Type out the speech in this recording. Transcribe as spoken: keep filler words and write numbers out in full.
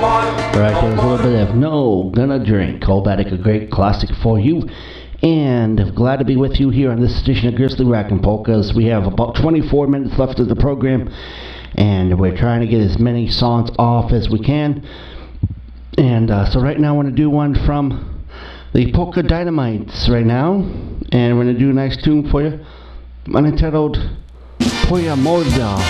Right, there's a little bit of No Gonna Drink. Colbatic, a great classic for you. And glad to be with you here on this edition of Grizzly Rock and Polkas. We have about twenty-four minutes left of the program, and we're trying to get as many songs off as we can. And uh, so right now I want to do one from the Polka Dynamites right now. And we're going to do a nice tune for you, unentitled Twoja Morda.